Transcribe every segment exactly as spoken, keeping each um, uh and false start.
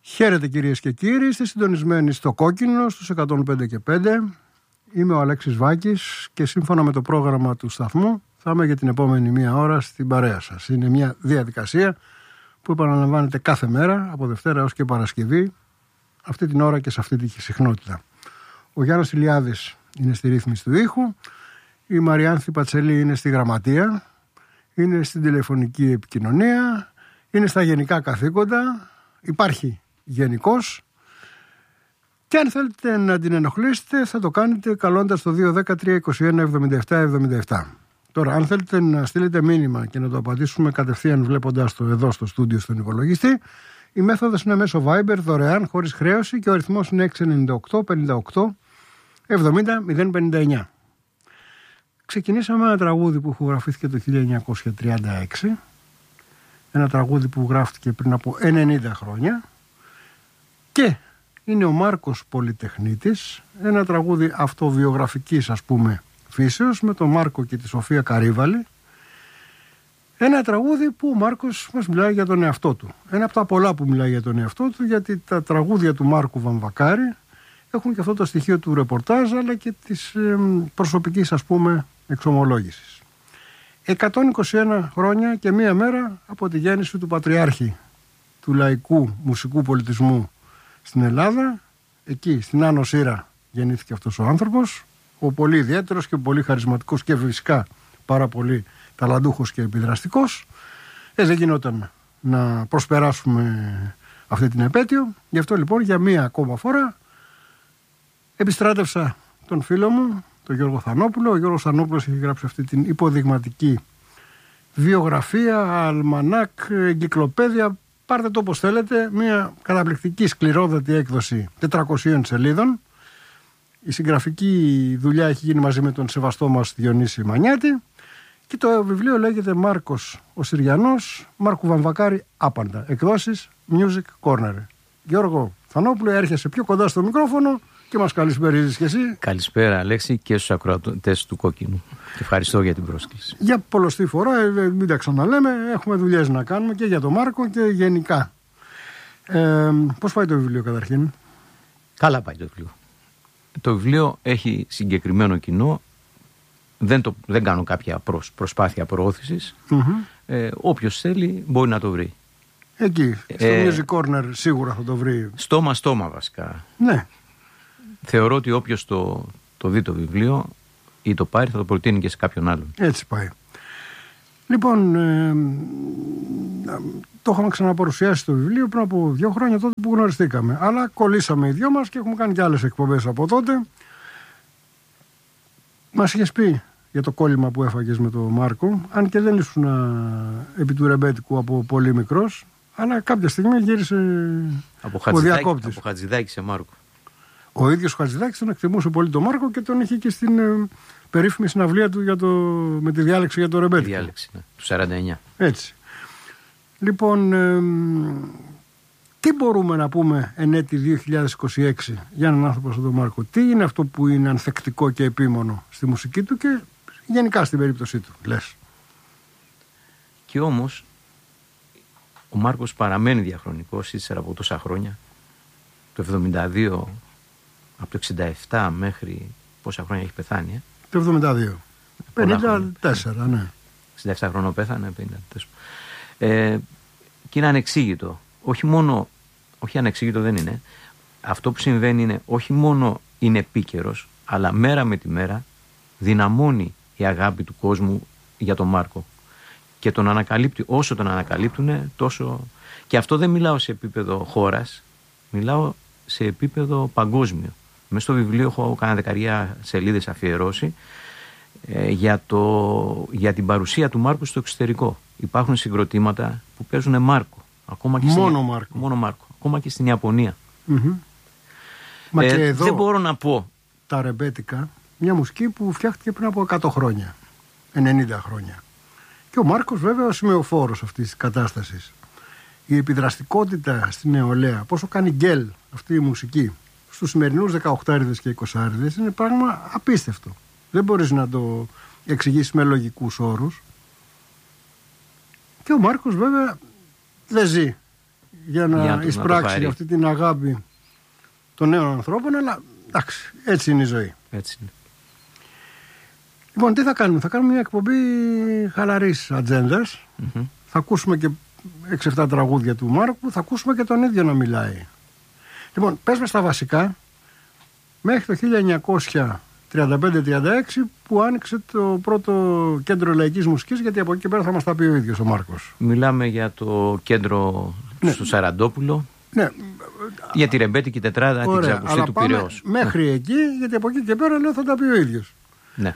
Χαίρετε κυρίες και κύριοι, είστε συντονισμένοι στο Κόκκινο στους εκατόν πέντε και πέντε. Είμαι ο Αλέξης Βάκης και σύμφωνα με το πρόγραμμα του σταθμού θα είμαι για την επόμενη μία ώρα στην παρέα σας. Είναι μια διαδικασία που επαναλαμβάνεται κάθε μέρα από Δευτέρα έως και Παρασκευή, αυτή την ώρα και σε αυτή τη συχνότητα. Ο Γιάννος Ηλιάδης είναι στη ρύθμιση του ήχου, η Μαριάνθη Πατσελή είναι στη γραμματεία, είναι στην τηλεφωνική επικοινωνία, είναι στα γενικά καθήκοντα, υπάρχει γενικός, και αν θέλετε να την ενοχλήσετε θα το κάνετε καλώντας το δύο ένα μηδέν τρία είκοσι ένα εβδομήντα επτά εβδομήντα επτά. Τώρα, αν θέλετε να στείλετε μήνυμα και να το απαντήσουμε κατευθείαν βλέποντας το εδώ στο στούντιο στον υπολογιστή, η μέθοδος είναι μέσω Viber, δωρεάν, χωρίς χρέωση, και ο αριθμός είναι έξι εννιά οκτώ πενήντα οκτώ εβδομήντα μηδέν πενήντα εννιά. Ξεκινήσαμε ένα τραγούδι που ηχογραφήθηκε το χίλια εννιακόσια τριάντα έξι, ένα τραγούδι που γράφτηκε πριν από ενενήντα χρόνια, και είναι ο Μάρκος Πολυτεχνίτης, ένα τραγούδι αυτοβιογραφικής, ας πούμε, φύσεως, με τον Μάρκο και τη Σοφία Καρύβαλη. Ένα τραγούδι που ο Μάρκος μας μιλάει για τον εαυτό του. Ένα από τα πολλά που μιλάει για τον εαυτό του, γιατί τα τραγούδια του Μάρκου Βαμβακάρη έχουν και αυτό το στοιχείο του ρεπορτάζ, αλλά και της ε, προσωπικής, ας πούμε, εξομολόγησης. εκατόν είκοσι ένα χρόνια και μία μέρα από τη γέννηση του Πατριάρχη του λαϊκού μουσικού πολιτισμού στην Ελλάδα. Εκεί στην Άνω Σύρα γεννήθηκε αυτός ο άνθρωπος, ο πολύ ιδιαίτερος και πολύ χαρισματικός και φυσικά πάρα πολύ ταλαντούχος και επιδραστικός. Ε, δεν γινόταν να προσπεράσουμε αυτή την επέτειο. Γι' αυτό λοιπόν για μία ακόμα φορά επιστράτευσα τον φίλο μου, τον Γιώργο Θανόπουλο. Ο Γιώργος Θανόπουλος έχει γράψει αυτή την υποδειγματική βιογραφία, αλμανάκ, εγκυκλοπαίδεια, πάρτε το όπως θέλετε, μια καταπληκτική σκληρόδατη έκδοση τετρακοσίων σελίδων. Η συγγραφική δουλειά έχει γίνει μαζί με τον σεβαστό μας Διονύση Μανιάτη, και το βιβλίο λέγεται Μάρκος ο Συριανός, Μάρκου Βαμβακάρη άπαντα, εκδόσεις Music Corner. Γιώργο Θανόπουλο, έρχεσαι πιο κοντά στο μικρόφωνο και μας καλησπέριζεις και εσύ. Καλησπέρα Αλέξη και στους ακροατές του Κόκκινου. Και ευχαριστώ για την πρόσκληση. Για πολλωστή φορά, μην τα ξαναλέμε, έχουμε δουλειές να κάνουμε και για τον Μάρκο και γενικά. Ε, πώς πάει το βιβλίο καταρχήν? Καλά πάει το βιβλίο. Το βιβλίο έχει συγκεκριμένο κοινό. Δεν, το, δεν κάνω κάποια προς, προσπάθεια προώθησης. Mm-hmm. Ε, όποιος θέλει μπορεί να το βρει. Εκεί, στο ε, Music Corner σίγουρα θα το βρει. Στόμα στόμα βασικά. Ναι. Θεωρώ ότι όποιος το, το δει το βιβλίο ή το πάρει θα το προτείνει και σε κάποιον άλλον. Έτσι πάει. Λοιπόν, ε, το είχαμε ξαναπαρουσιάσει το βιβλίο πριν από δύο χρόνια, τότε που γνωριστήκαμε. Αλλά κολλήσαμε οι δυο μας και έχουμε κάνει και άλλες εκπομπές από τότε. Μας είχες πει για το κόλλημα που έφαγες με τον Μάρκο, αν και δεν ήσουν επί του ρεμπέτικου από πολύ μικρός, αλλά κάποια στιγμή γύρισε από ο διακόπτης. Από Χατζηδάκη σε Μάρκο. Ο ίδιος ο Χατζηδάκης τον εκτιμούσε πολύ τον Μάρκο και τον είχε και στην ε, περίφημη συναυλία του για το, με τη διάλεξη για το ρεμπέτικο. Τη διάλεξη, ναι, του σαράντα εννιά. Έτσι. Λοιπόν, ε, τι μπορούμε να πούμε εν έτη δύο χιλιάδες είκοσι έξι για έναν άνθρωπο σαν τον Μάρκο? Τι είναι αυτό που είναι ανθεκτικό και επίμονο στη μουσική του και γενικά στην περίπτωσή του, λες? Και όμως ο Μάρκος παραμένει διαχρονικός ύστερα από τόσα χρόνια. Το εβδομήντα δύο, από το εξήντα επτά μέχρι πόσα χρόνια έχει πεθάνει? Ε? Το εβδομήντα δύο. πενήντα τέσσερα, ναι. εξήντα επτά χρονών πέθανε, πενήντα τέσσερα. Ε, και είναι ανεξήγητο. Όχι μόνο, όχι ανεξήγητο δεν είναι. Αυτό που συμβαίνει είναι όχι μόνο είναι επίκαιρος, αλλά μέρα με τη μέρα δυναμώνει η αγάπη του κόσμου για τον Μάρκο. Και τον ανακαλύπτει, όσο τον ανακαλύπτουν, τόσο. Και αυτό δεν μιλάω σε επίπεδο χώρας, μιλάω σε επίπεδο παγκόσμιο. Μέσα στο βιβλίο έχω κάνα δεκαριά σελίδες αφιερώσει ε, για, το, για την παρουσία του Μάρκου στο εξωτερικό. Υπάρχουν συγκροτήματα που παίζουν Μάρκο. Ακόμα και μόνο, στην, Μάρκο. μόνο Μάρκο. Ακόμα και στην Ιαπωνία. Mm-hmm. Μα ε, και εδώ δεν μπορώ να πω. Τα ρεμπέτικα, μια μουσική που φτιάχτηκε πριν από εκατό χρόνια, ενενήντα χρόνια. Και ο Μάρκος βέβαια ο σημεοφόρος αυτής της κατάστασης. Η επιδραστικότητα στην νεολαία, πόσο κάνει γκέλ αυτή η μουσική στους σημερινούς δεκαοκτάριδες και εικοσάριδες, είναι πράγμα απίστευτο. Δεν μπορείς να το εξηγήσεις με λογικούς όρους. Και ο Μάρκος βέβαια δεν ζει για να, για να εισπράξει αυτή την αγάπη των νέων ανθρώπων, αλλά εντάξει, έτσι είναι η ζωή. Έτσι είναι. Λοιπόν, τι θα κάνουμε? Θα κάνουμε μια εκπομπή χαλαρής ατζέντας. Mm-hmm. Θα ακούσουμε και έξι εφτά τραγούδια του Μάρκου, θα ακούσουμε και τον ίδιο να μιλάει. Λοιπόν, πες μας τα βασικά μέχρι το χίλια εννιακόσια τριάντα πέντε τριάντα έξι που άνοιξε το πρώτο κέντρο λαϊκής μουσικής, γιατί από εκεί και πέρα θα μας τα πει ο ίδιος ο Μάρκος. Μιλάμε για το κέντρο ναι. στο Σαραντόπουλο. Ναι. Για τη ρεμπέτικη τετράδα, την ξακουστή του Πειραιώς. Μέχρι ναι. εκεί, γιατί από εκεί και πέρα λέω θα τα πει ο ίδιος. Ναι.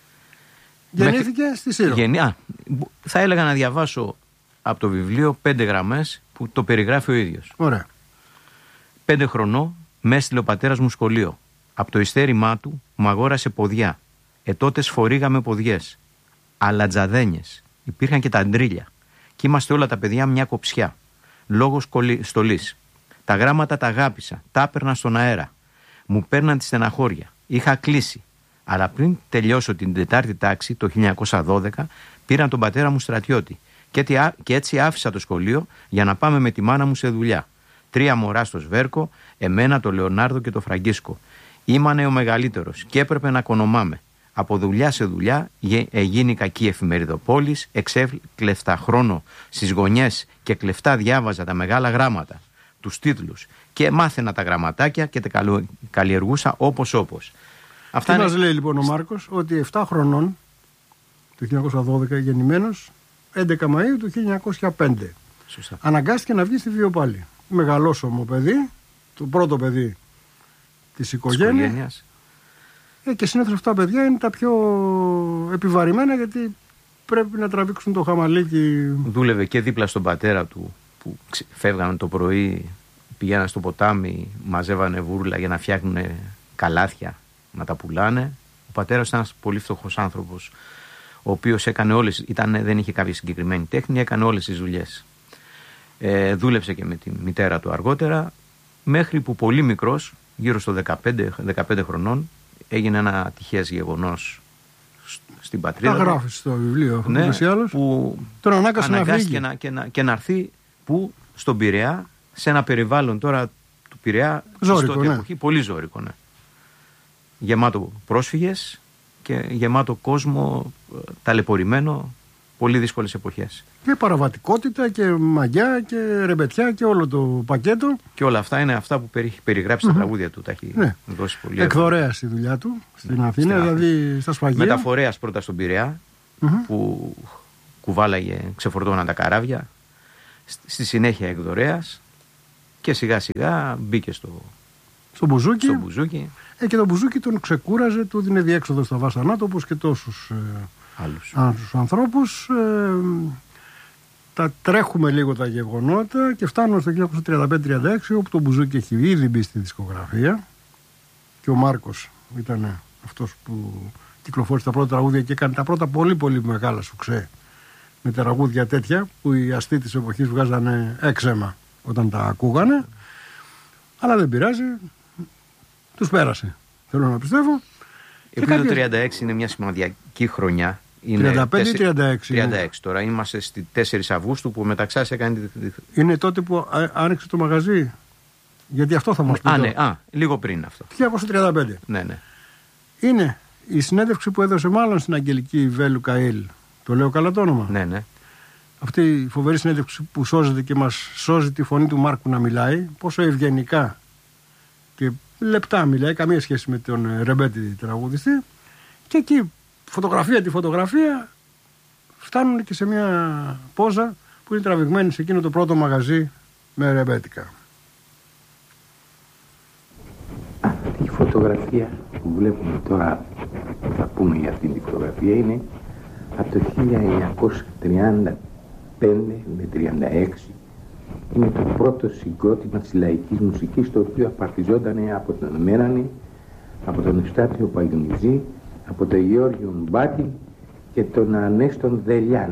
Γεννήθηκε μέχρι... στη Σύρο. Γεννή... Α, θα έλεγα να διαβάσω από το βιβλίο πέντε γραμμές που το περιγράφει ο ίδιος. Ωραία. Πέντε χρονών με έστειλε ο πατέρας μου σχολείο. Από το ιστέρημά του μου αγόρασε ποδιά. Ετότες φορήγαμε ποδιές. Αλατζαδένιες. Υπήρχαν και τα αντρίλια. Κι είμαστε όλα τα παιδιά μια κοψιά. Λόγος στολής. Τα γράμματα τα αγάπησα. Τα έπαιρνα στον αέρα. Μου παίρναν τη στεναχώρια. Είχα κλείσει. Αλλά πριν τελειώσω την τετάρτη τάξη το χίλια εννιακόσια δώδεκα πήραν τον πατέρα μου στρατιώτη. Και έτσι άφησα το σχολείο για να πάμε με τη μάνα μου σε δουλειά. Τρία μωρά στο Σβέρκο, εμένα, το Λεωνάρδο και το Φραγκίσκο. Ήμανε ο μεγαλύτερος και έπρεπε να κονομάμε. Από δουλειά σε δουλειά έγινε κακή εφημεριδοπόλης, εξέκλεφτα χρόνο στις γωνιές και κλεφτά διάβαζα τα μεγάλα γράμματα, τους τίτλους και μάθαινα τα γραμματάκια και τα καλλιεργούσα όπως όπως. Αυτά τι είναι... μας λέει λοιπόν ο Μάρκος, ότι επτά χρονών, το χίλια εννιακόσια δώδεκα γεννημένος, έντεκα Μαΐου του χίλια εννιακόσια πέντε. Σωστά. Αναγκάστηκε να βγει στη Βιοπάλη. Μεγαλόσωμο παιδί, το πρώτο παιδί της οικογένειας. Ε, και συνήθως αυτά τα παιδιά είναι τα πιο επιβαρημένα, γιατί πρέπει να τραβήξουν το χαμαλίκι. Δούλευε και δίπλα στον πατέρα του που φεύγανε το πρωί, πηγαίναν στο ποτάμι, μαζεύανε βούρλα για να φτιάχνουν καλάθια, να τα πουλάνε. Ο πατέρας ήταν ένας πολύ φτωχός άνθρωπος, ο οποίος έκανε όλες, ήταν, δεν είχε κάποια συγκεκριμένη τέχνη, έκανε όλες τις δουλειές. Ε, δούλεψε και με τη μητέρα του αργότερα, μέχρι που πολύ μικρός, γύρω στο δεκαπέντε, δεκαπέντε χρονών, έγινε ένα ατυχές γεγονός στην πατρίδα. Τα γράφει στο βιβλίο, ναι, που τον ανάγκασε να φύγει και να, και, να, και να έρθει που στον Πειραιά, σε ένα περιβάλλον τώρα του Πειραιά, ζώρικο, ναι. εποχή, πολύ ζώρικο, ναι. Γεμάτο πρόσφυγες και γεμάτο κόσμο ταλαιπωρημένο, πολύ δύσκολες εποχές. Και παραβατικότητα και μαγιά και ρεμπετιά και όλο το πακέτο. Και όλα αυτά είναι αυτά που περιγράψει mm-hmm. στα τραγούδια του. Τα έχει ναι. δώσει πολύ. Εκδορέας στη δουλειά του στην ναι, Αθήνα, στην δηλαδή στα Σφαγεία. Μεταφορέας πρώτα στον Πειραιά, mm-hmm. που κουβάλαγε, ξεφορτώναν τα καράβια. Στη συνέχεια εκδορέας και σιγά σιγά μπήκε στο, στο μπουζούκι. Στο μπουζούκι. Ε, και το μπουζούκι τον ξεκούραζε, του δίνε διέξοδο στα βάσανά του, όπως και τόσους ε, άλλους άλλους ανθρώπους. Ε, τα τρέχουμε λίγο τα γεγονότα και φτάνουμε στο χίλια εννιακόσια τριάντα πέντε τριάντα έξι, όπου το μπουζούκι έχει ήδη μπει στη δισκογραφία και ο Μάρκος ήταν αυτός που κυκλοφόρησε τα πρώτα τραγούδια και έκανε τα πρώτα πολύ πολύ μεγάλα σουξέ με τραγούδια τέτοια που οι αστεί της εποχής βγάζανε έξαιμα όταν τα ακούγανε, αλλά δεν πειράζει, τους πέρασε, θέλω να πιστεύω. Επειδή το τριάντα έξι είναι μια σημαντική χρονιά. Είναι τριάντα πέντε ή τριάντα έξι. τριάντα έξι τώρα. Είμαστε στις τέσσερις Αυγούστου που μεταξάς έκανε. Είναι τότε που άνοιξε το μαγαζί. Γιατί αυτό θα μας πει. Α, ναι, α, λίγο πριν αυτό. χίλια εννιακόσια τριάντα πέντε. Ναι, ναι. Είναι η συνέντευξη που έδωσε μάλλον στην Αγγελική Βέλου Καΐλ. Το λέω καλά το όνομα. Ναι, ναι. Αυτή η φοβερή συνέντευξη που σώζεται και μας σώζει τη φωνή του Μάρκου να μιλάει. Πόσο ευγενικά και λεπτά μιλάει, καμία σχέση με τον ρεμπέτη τραγουδιστή. Και εκεί φωτογραφία τη φωτογραφία φτάνουν και σε μια πόζα που είναι τραβηγμένη σε εκείνο το πρώτο μαγαζί με ρεμπέτικα. Αυτή η φωτογραφία που βλέπουμε τώρα, θα πούμε για αυτή τη φωτογραφία, είναι από το χίλια εννιακόσια τριάντα πέντε με τριάντα έξι. Είναι το πρώτο συγκρότημα της λαϊκής μουσικής, το οποίο απαρτιζόταν από τον Μέρανη, από τον Ευστάθιο Παγιουνιζή, από τον Γεώργιο Μπάτη και τον Ανέστον Δελιάν.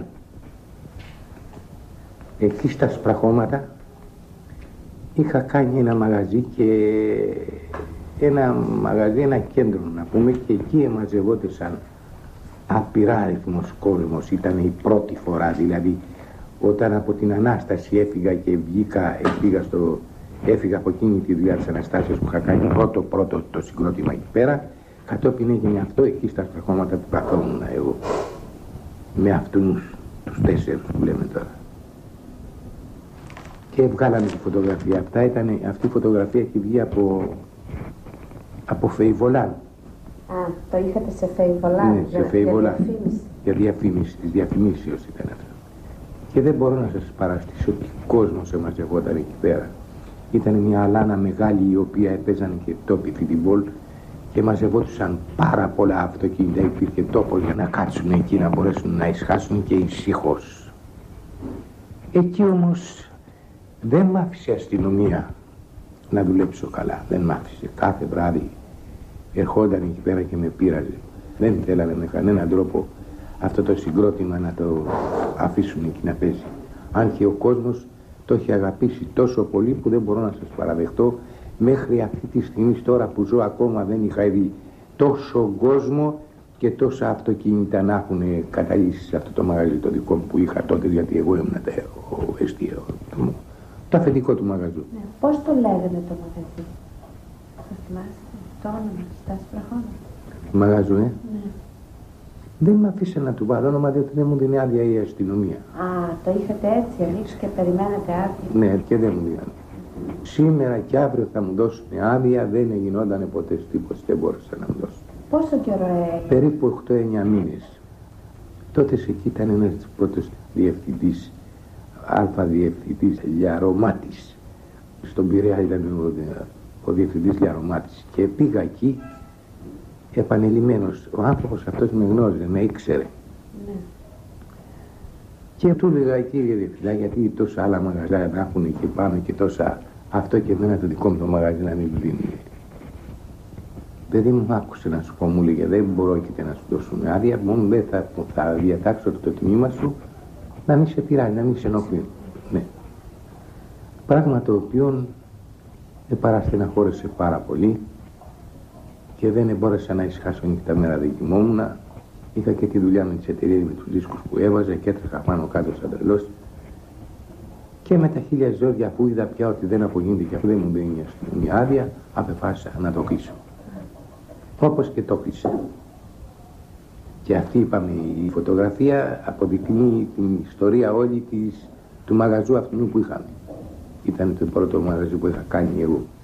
Εκεί στα Σπραχώματα είχα κάνει ένα μαγαζί και ένα μαγαζί, ένα κέντρο να πούμε, και εκεί εμαζευόντουσαν απειρά αριθμός κόσμος. Ήταν η πρώτη φορά δηλαδή Όταν από την Ανάσταση έφυγα και βγήκα, έφυγα στο, έφυγα από εκείνη τη δουλειά της Αναστάσεως που είχα κάνει πρώτο πρώτο το συγκρότημα εκεί πέρα, κατόπιν έγινε αυτό εκεί στα στραχώματα που καθόμουν εγώ. Με αυτούς τους τέσσερους που λέμε τώρα. Και βγάλαμε τη φωτογραφία. Αυτά ήταν, αυτή η φωτογραφία έχει βγει από, από Φεϊβολάν. Α, το είχατε σε Φεϊβολάν, ναι, για, σε Φεϊβολάν. για διαφήμιση. Για διαφήμιση, της διαφημίσεως ήταν αυτό. Και δεν μπορώ να σας παραστήσω τι κόσμος εμαζευόταν εκεί πέρα. Ήταν μια αλάνα μεγάλη η οποία έπαιζαν και τόποι φιτιμπολ και μαζευόντουσαν πάρα πολλά αυτοκίνητα. Υπήρχε τόπος για να κάτσουν εκεί, να μπορέσουν να ησυχάσουν και ησυχώς. Εκεί όμως δεν μ' άφησε αστυνομία να δουλέψω καλά. Δεν μ' άφησε. Κάθε βράδυ ερχόταν εκεί πέρα και με πείραζε. Δεν θέλανε με κανέναν τρόπο αυτό το συγκρότημα να το αφήσουν εκεί να παίζει. Αν και ο κόσμος το έχει αγαπήσει τόσο πολύ που δεν μπορώ να σας παραδεχτώ, μέχρι αυτή τη στιγμή τώρα που ζω ακόμα δεν είχα δει τόσο κόσμο και τόσα αυτοκίνητα να έχουν καταλύσει σε αυτό το μαγαζί το δικό μου που είχα τότε, γιατί εγώ ήμουν ο εστιαίο, το, το αφεντικό του μαγαζού. Ναι, πώς το λέγανε το μαγαζί? Θα θυμάστε το όνομα στα άσπρα Μαγαζού, ε? Ναι. Δεν με αφήσε να του βάλω όνομα διότι δεν μου δίνει άδεια η αστυνομία. Α, το είχατε έτσι ανοίξει και περιμένετε άδεια. Ναι, και δεν μου δίνανε. Σήμερα και αύριο θα μου δώσουν άδεια, δεν γινόταν ποτέ τίποτα, δεν μπόρεσα να μου δώσουν. Πόσο καιρό έγινε? Περίπου οκτώ εννιά μήνες. Τότε εκεί ήταν ένας πρώτος διευθυντής, αλφα διευθυντής Λιαρωμάτης. Στον Πειραιά ήταν ο, ο διευθυντής Λιαρωμάτης και πήγα εκεί επανειλημμένος. Ο άνθρωπος αυτός με γνώριζε, με ήξερε. Ναι. Και του έλεγα, κύριε διευθυντά, γιατί τόσα άλλα μαγαζιά να έχουν εκεί πάνω και τόσα αυτό και εμένα το δικό μου το μαγαζί να μην δίνει. Παιδί μου, άκουσε να σου πω, μου λέγε, δεν μπορώ και να σου δώσουν άδεια, μόνο δεν θα, θα διατάξω το τιμήμα σου να μην σε πειράζει, να μην σε ενοχλεί. Ναι. Πράγμα το οποίο με παραστεναχώρησε πάρα πολύ και δεν μπόρεσα να ησυχάσω νύχτα μέρα, δεν κοιμόμουν. Είχα και τη δουλειά με τις εταιρείες, με τους δίσκους που έβαζα και έτρεχα πάνω κάτω σαν τρελός. Και με τα χίλια ζόρια που είδα πια ότι δεν απογίνεται και αφού δεν μου δίνει μια άδεια, απεφάσισα να το κλείσω. Όπως και το κλείσα. Και αυτή, είπαμε, η φωτογραφία αποδεικνύει την ιστορία όλη της, του μαγαζού αυτού που είχαμε. Ήταν το πρώτο μαγαζί που είχα κάνει εγώ.